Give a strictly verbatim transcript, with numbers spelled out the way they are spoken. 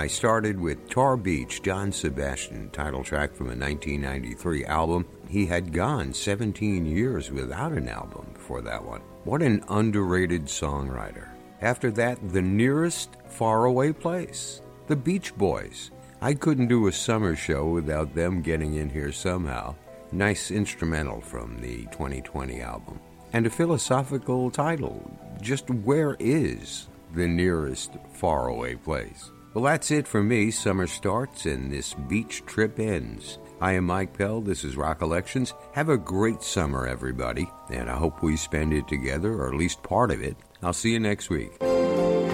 I started with Tar Beach, John Sebastian, title track from a nineteen ninety-three album. He had gone seventeen years without an album before that one. What an underrated songwriter. After that, The Nearest Faraway Place, The Beach Boys. I couldn't do a summer show without them getting in here somehow. Nice instrumental from the twenty twenty album. And a philosophical title, just where is the nearest faraway place? Well, that's it for me. Summer starts and this beach trip ends. I am Mike Pell. This is Rock Elections. Have a great summer, everybody, and I hope we spend it together, or at least part of it. I'll see you next week.